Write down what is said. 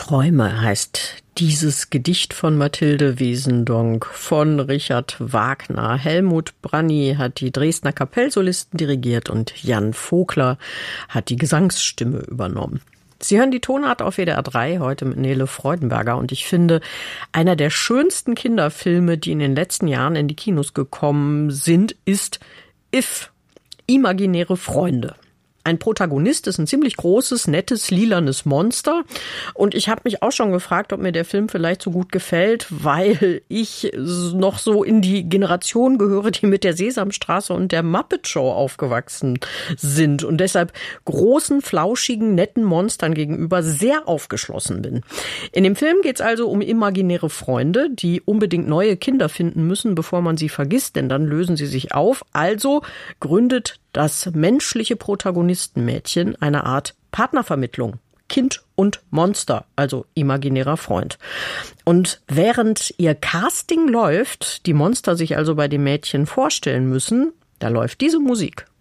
Träume heißt dieses Gedicht von Mathilde Wesendonck von Richard Wagner. Helmut Branny hat die Dresdner Kapellsolisten dirigiert und Jan Vogler hat die Gesangsstimme übernommen. Sie hören die Tonart auf WDR 3, heute mit Nele Freudenberger. Und ich finde, einer der schönsten Kinderfilme, die in den letzten Jahren in die Kinos gekommen sind, ist If, Imaginäre Freunde. Ein Protagonist ist ein ziemlich großes, nettes, lilanes Monster. Und ich habe mich auch schon gefragt, ob mir der Film vielleicht so gut gefällt, weil ich noch so in die Generation gehöre, die mit der Sesamstraße und der Muppet Show aufgewachsen sind und deshalb großen, flauschigen, netten Monstern gegenüber sehr aufgeschlossen bin. In dem Film geht es also um imaginäre Freunde, die unbedingt neue Kinder finden müssen, bevor man sie vergisst, denn dann lösen sie sich auf. Also gründet das menschliche Protagonistenmädchen eine Art Partnervermittlung. Kind und Monster, also imaginärer Freund. Und während ihr Casting läuft, die Monster sich also bei dem Mädchen vorstellen müssen, da läuft diese Musik.